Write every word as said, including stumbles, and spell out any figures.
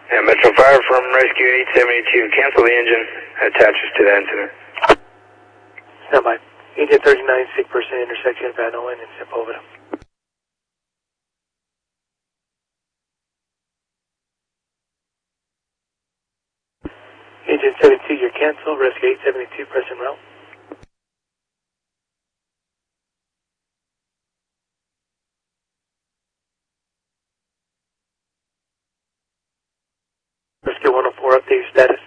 Yeah, Metro Fire from Rescue eight seventy-two. Cancel the engine. Attaches to that incident. Stand by. Agent thirty-nine, sick person intersection, Van Owen and Sepulveda. Agent seventy-two, you're canceled. Rescue eight seventy-two, present route. Rescue one oh four, update your status.